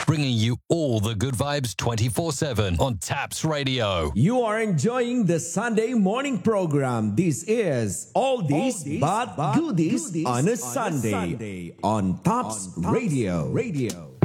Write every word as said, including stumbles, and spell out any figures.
bringing you all the good vibes twenty-four seven on Taps Radio. You are enjoying the Sunday morning program. This is Oldies, Oldies but, but Goodies, goodies on a, on Sunday, a Sunday on Tops, on Tops Radio. Radio.